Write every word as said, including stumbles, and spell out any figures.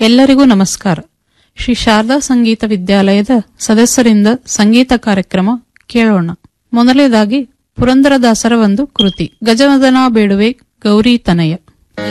ಎಲ್ಲರಿಗೂ ನಮಸ್ಕಾರ. ಶ್ರೀ ಶಾರದಾ ಸಂಗೀತ ವಿದ್ಯಾಲಯದ ಸದಸ್ಯರಿಂದ ಸಂಗೀತ ಕಾರ್ಯಕ್ರಮ ಕೇಳೋಣ. ಮೊದಲನೇದಾಗಿ ಪುರಂದರದಾಸರ ಒಂದು ಕೃತಿ, ಗಜವದನ ಬೇಡುವೆ ಗೌರಿ ತನಯ.